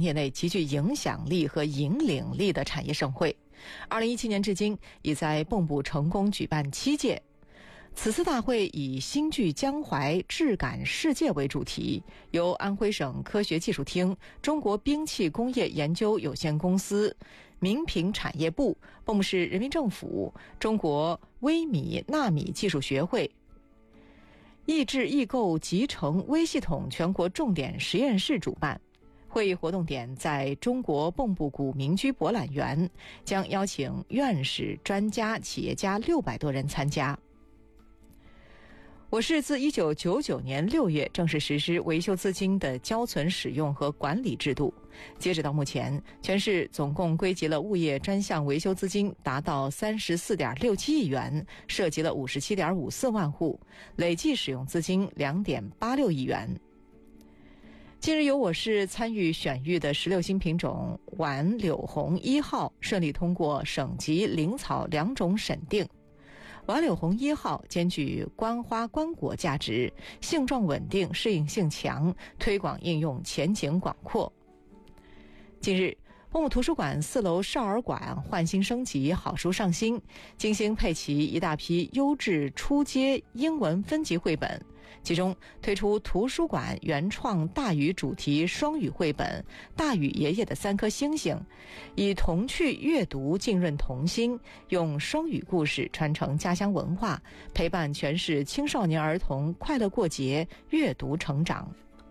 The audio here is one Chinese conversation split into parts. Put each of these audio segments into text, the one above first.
业内极具影响力和引领力的产业盛会。2017年至今，已在蚌埠成功举办7届。此次大会以新聚江淮，质感世界为主题，由安徽省科学技术厅、中国兵器工业研究有限公司、民品产业部、蚌埠市人民政府、中国微米纳米技术学会、易制易购集成微系统全国重点实验室主办。会议活动点在中国蚌埠古民居博览园，将邀请院士、专家、企业家600多人参加。我市自1999年6月正式实施维修资金的交存使用和管理制度。截止到目前，全市总共归集了物业专项维修资金达到34.67亿元，涉及了57.54万户，累计使用资金2.86亿元。近日，由我市参与选育的16新品种晚柳红1号顺利通过省级灵草2种审定。晚柳红1号兼具观花观果价值，性状稳定，适应性强，推广应用前景广阔。近日，蚌埠图书馆4楼少儿馆换新升级，好书上新，精心配齐一大批优质初阶英文分级绘本，其中推出图书馆原创大禹主题双语绘本《大禹爷爷的3颗星星》，以童趣阅读浸润童心，用双语故事传承家乡文化，陪伴全市青少年儿童快乐过节，阅读成长。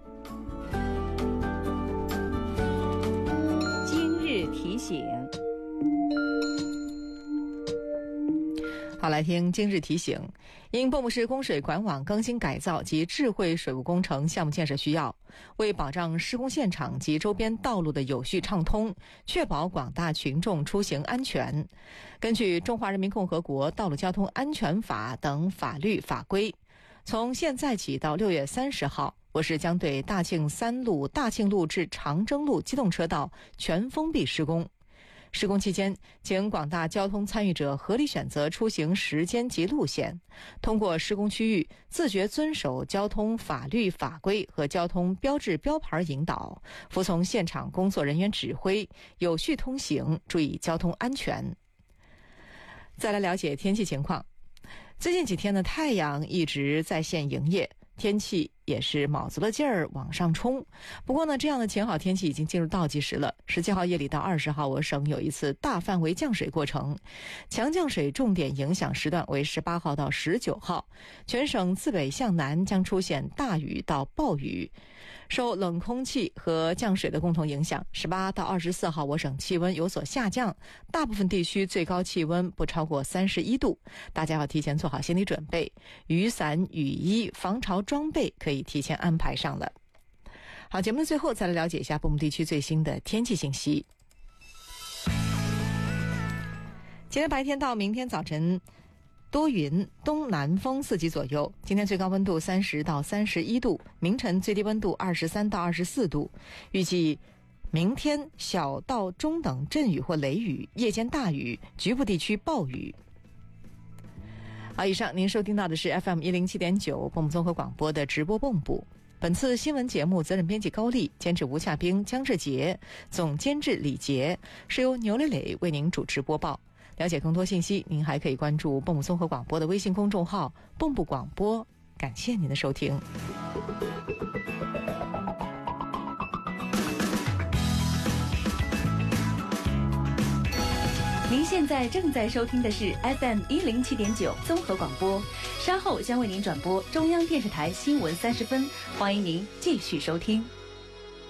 提醒。 好，来听今日提醒。因蚌埠市供水管网更新改造及智慧水务工程项目建设需要，为保障施工现场及周边道路的有序畅通，确保广大群众出行安全，根据《中华人民共和国道路交通安全法》等法律法规，从现在起到6月30号，我市将对大庆3路大庆路至长征路机动车道全封闭施工。施工期间，请广大交通参与者合理选择出行时间及路线，通过施工区域自觉遵守交通法律法规和交通标志标牌引导，服从现场工作人员指挥，有序通行，注意交通安全。再来了解天气情况。最近几天的太阳一直在线营业，天气也是卯足了劲儿往上冲。不过呢，这样的晴好天气已经进入倒计时了。17号夜里到20号，我省有一次大范围降水过程，强降水重点影响时段为18号到19号，全省自北向南将出现大雨到暴雨。受冷空气和降水的共同影响，18到24号我省气温有所下降，大部分地区最高气温不超过31度，大家要提前做好心理准备，雨伞、雨衣、防潮装备可以提前安排上了。好，节目的最后再来了解一下蚌埠地区最新的天气信息。今天白天到明天早晨多云，东南风4级左右。今天最高温度30到31度，明晨最低温度23到24度。预计明天小到中等阵雨或雷雨，夜间大雨，局部地区暴雨。好，以上您收听到的是 FM107.9 蚌埠综合广播的直播蚌埠。本次新闻节目责任编辑高丽，监制吴夏冰、姜志杰，总监制李杰，是由牛磊磊为您主持播报。了解更多信息，您还可以关注蚌埠综合广播的微信公众号蚌埠广播。感谢您的收听。 您现在正在收听的是 FM107.9 综合广播，稍后将为您转播中央电视台新闻30分，欢迎您继续收听。